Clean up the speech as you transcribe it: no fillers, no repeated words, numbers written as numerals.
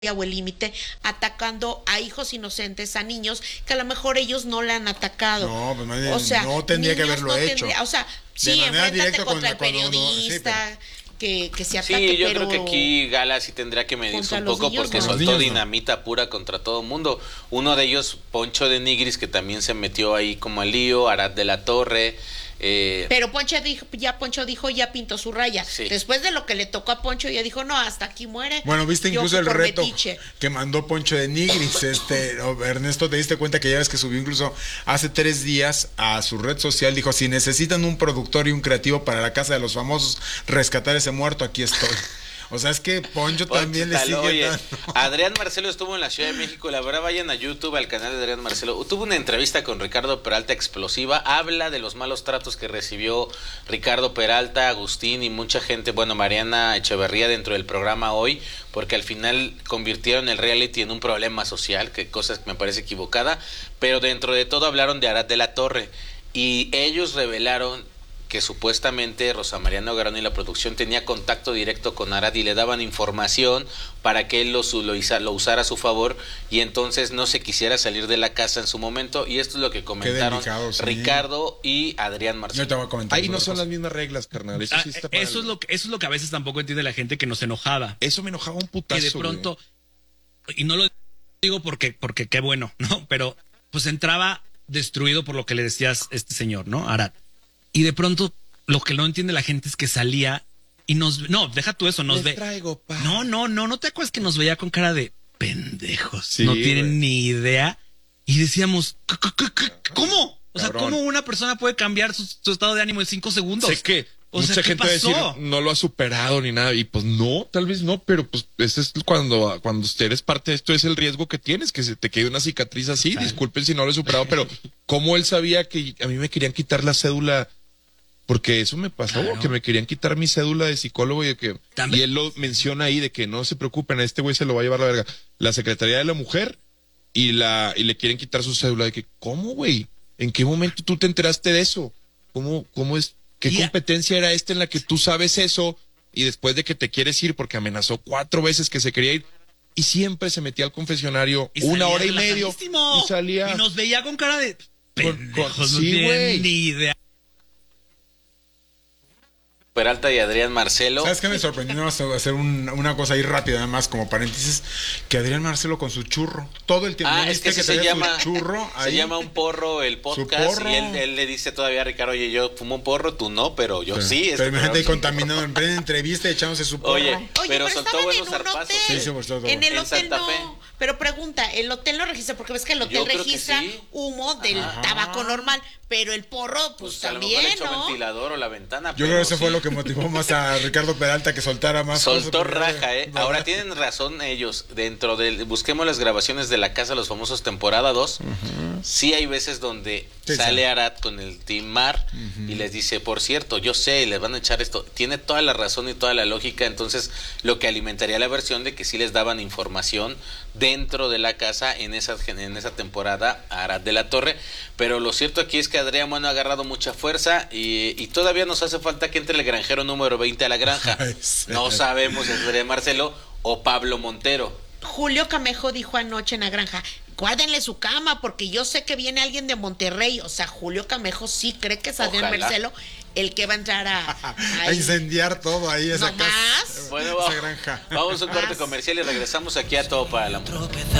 o el límite, atacando a hijos inocentes, a niños que a lo mejor ellos no le han atacado. No, pues o sea, no tendría que haberlo hecho. O sea, de sí, enfréntate contra el cuando periodista. Que se ataque, sí, yo pero creo que aquí Gala sí tendría que medirse un poco niños, porque no. soltó dinamita pura contra todo el mundo. Uno de ellos, Poncho de Nigris, que también se metió ahí como al lío, Arad de la Torre. Pero Poncho dijo, ya pintó su raya. Sí. Después de lo que le tocó a Poncho, ya dijo, no, hasta aquí muere. Bueno, viste incluso el por reto metiche. que mandó Poncho de Nigris. Ernesto, te diste cuenta que ya ves que subió incluso hace 3 días a su red social. Dijo, si necesitan un productor y un creativo para la Casa de los Famosos, rescatar ese muerto, aquí estoy. O sea, es que Poncho también le sigue oye, dando. Adrián Marcelo estuvo en la Ciudad de México. La verdad, vayan a YouTube, al canal de Adrián Marcelo. Tuvo una entrevista con Ricardo Peralta explosiva. Habla de los malos tratos que recibió Ricardo Peralta, Agustín y mucha gente, bueno, Mariana Echeverría dentro del programa hoy, porque al final convirtieron el reality en un problema social, que cosa que me parece equivocada, pero dentro de todo hablaron de Arad de la Torre y ellos revelaron que supuestamente Rosa María Noguerón y la producción tenía contacto directo con Arad y le daban información para que él lo usara a su favor y entonces no se quisiera salir de la casa en su momento, y esto es lo que comentaron delicado, sí. Ricardo y Adrián Marcelo. Yo te voy a comentar. Ahí no son las mismas reglas, carnal. Eso, sí está eso es lo que a veces tampoco entiende la gente, que nos enojaba. Eso me enojaba un putazo. Que de pronto, y no lo digo porque qué bueno, ¿no? Pero pues entraba destruido por lo que le decías este señor, ¿no? Arad. Y de pronto, lo que no entiende la gente es que salía y no, deja tú eso, nos ve. No te acuerdas que nos veía con cara de pendejos, sí, no tienen ni idea. Y decíamos, ¿cómo? O sea, ¿cómo una persona puede cambiar su estado de ánimo en 5 segundos? Sé que mucha gente va a decir, no lo ha superado ni nada, y pues no, tal vez no, pero pues ese es cuando eres parte de esto, es el riesgo que tienes, que se te quede una cicatriz así. Disculpen si no lo he superado, pero ¿cómo él sabía que a mí me querían quitar la cédula? Porque eso me pasó, que me querían quitar mi cédula de psicólogo y él lo menciona ahí de que no se preocupen, a este güey se lo va a llevar la verga la Secretaría de la Mujer y le quieren quitar su cédula. De que, ¿cómo, güey? ¿En qué momento tú te enteraste de eso? ¿Cómo es? ¿Qué competencia era esta en la que tú sabes eso y después de que te quieres ir porque amenazó 4 veces que se quería ir y siempre se metía al confesionario 1 hora y media y salía y nos veía con cara de pendejos, no sí, tienen ni idea. Peralta y Adrián Marcelo. ¿Sabes qué me sorprendió? Vamos a hacer una cosa ahí rápida, nada más como paréntesis, que Adrián Marcelo con su churro, todo el tiempo. Es que se llama churro ahí, se llama Un Porro el podcast, y él le dice todavía a Ricardo, oye, yo fumo un porro, tú no, pero yo sí. Pero imagínate ahí contaminado en plena entrevista echándose su porro. Oye, pero soltó buenos zarpazos. En el hotel no. Pero pregunta, ¿el hotel lo registra? Porque ves que el hotel registra humo del tabaco normal, pero el porro, pues también, a lo mejor ¿no? El ventilador o la ventana. Yo creo que eso fue lo que motivó más a Ricardo Peralta, que soltara más. Soltó raja, ¿eh? Ahora tienen razón ellos. Dentro del, busquemos las grabaciones de La Casa de los Famosos temporada 2. Sí hay veces donde sale Arad con el Team Mar y les dice, por cierto, yo sé, les van a echar esto. Tiene toda la razón y toda la lógica. Entonces, lo que alimentaría la versión de que sí les daban información dentro de la casa en esa temporada a Arad de la Torre. Pero lo cierto aquí es que Adrián, bueno, ha agarrado mucha fuerza y todavía nos hace falta que entre el granjero número 20 a la granja. No sabemos si es Adrián Marcelo o Pablo Montero. Julio Camejo dijo anoche en la granja, guárdenle su cama porque yo sé que viene alguien de Monterrey. O sea, Julio Camejo sí cree que es Adrián Marcelo el que va a entrar a incendiar todo ahí, esa casa, bueno, esa granja. Vamos a un corte comercial y regresamos aquí a Todo para el Amor.